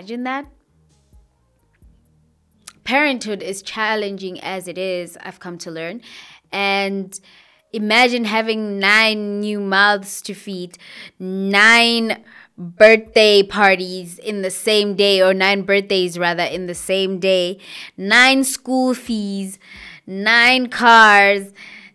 imagine that? Parenthood is challenging as it is, I've come to learn. And imagine having 9 new mouths to feed, 9 birthday parties in the same day, or 9 birthdays rather in the same day, 9 school fees, 9 cars,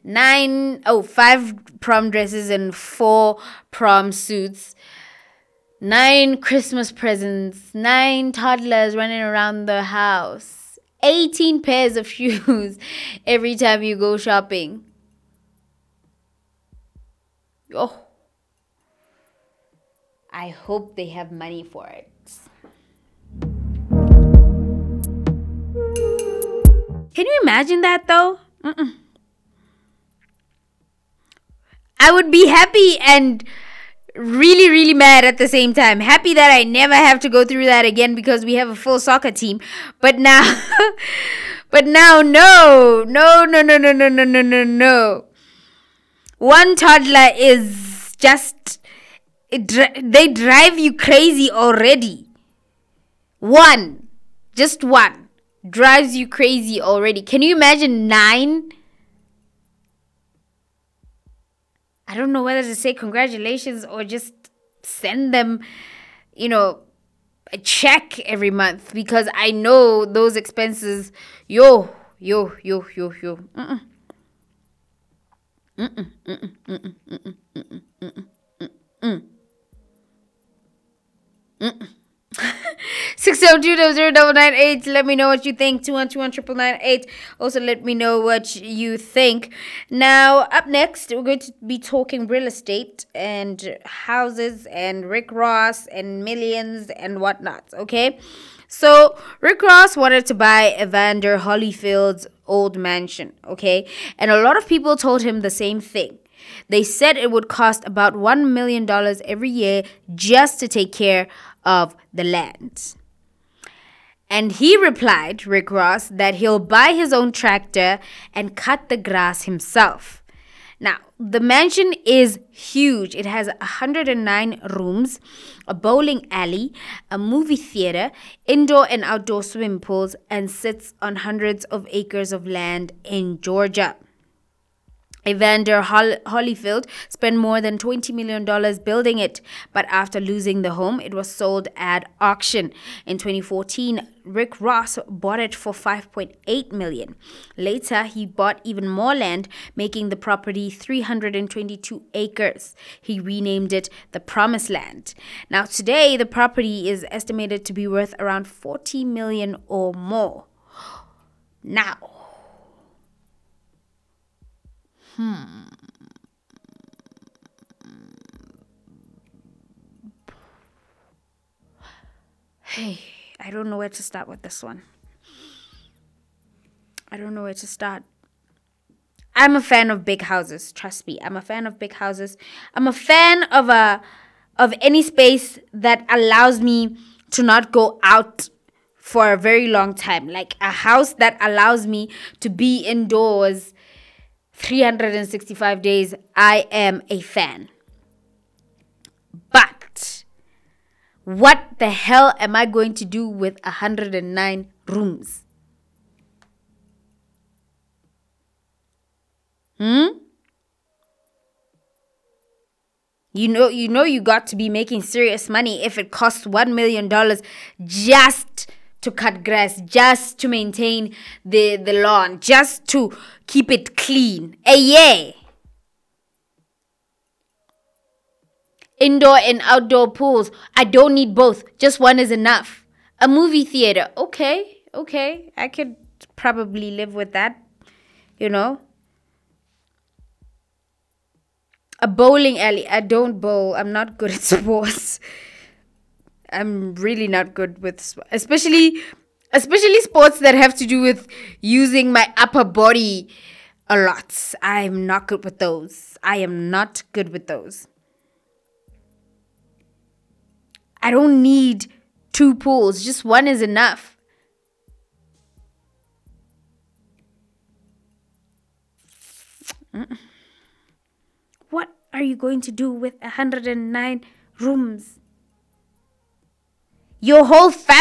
5 prom dresses and 4 prom suits, 9 Christmas presents, 9 toddlers running around the house, 18 pairs of shoes every time you go shopping. Oh, I hope they have money for it. Can you imagine that though? I would be happy and really, really mad at the same time. Happy that I never have to go through that again because we have a full soccer team. But now, no. One toddler is just, they drive you crazy already. Just one drives you crazy already. Can you imagine 9? I don't know whether to say congratulations or just send them, a check every month, because I know those expenses. Yo. Mm-mm. 602-0098. Let me know what you think. 212-19998. Also, let me know what you think. Now, up next, we're going to be talking real estate and houses and Rick Ross and millions and whatnot. Okay, so Rick Ross wanted to buy Evander Holyfield's old mansion. Okay, and a lot of people told him the same thing. They said it would cost about $1 million every year just to take care of the land. And he replied, Rick Ross, that he'll buy his own tractor and cut the grass himself. Now, the mansion is huge. It has 109 rooms, a bowling alley, a movie theater, indoor and outdoor swimming pools, and sits on hundreds of acres of land in Georgia. Evander Holyfield spent more than $20 million building it, but after losing the home, it was sold at auction. In 2014, Rick Ross bought it for $5.8 million. Later, he bought even more land, making the property 322 acres. He renamed it the Promised Land. Now, today, the property is estimated to be worth around $40 million or more. Now, Hey, I don't know where to start with this one. I'm a fan of big houses. Trust me, I'm a fan of big houses. I'm a fan of any space that allows me to not go out for a very long time. Like a house that allows me to be indoors 365 days. I am a fan. But what the hell am I going to do with 109 rooms? You got to be making serious money if it costs $1 million just to cut grass, just to maintain the lawn, just to keep it clean. Yeah. Indoor and outdoor pools. I don't need both. Just one is enough. A movie theater. Okay. I could probably live with that. A bowling alley. I don't bowl. I'm not good at sports. I'm really not good with, especially sports that have to do with using my upper body a lot. I'm not good with those. I don't need 2 pools. Just one is enough. What are you going to do with 109 rooms? Your whole family